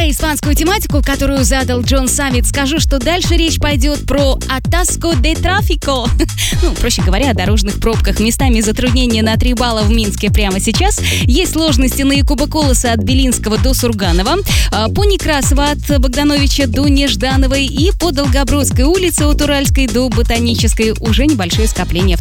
Продолжая испанскую тематику, которую задал Джон Саммит, скажу, что дальше речь пойдет про атаско де трафико. Ну, проще говоря, о дорожных пробках. Местами затруднения на 3 балла в Минске прямо сейчас. Есть сложности на Якуба Колоса от Белинского до Сурганова, по Некрасова от Богдановича до Неждановой и по Долгобродской улице от Уральской до Ботанической уже небольшое скопление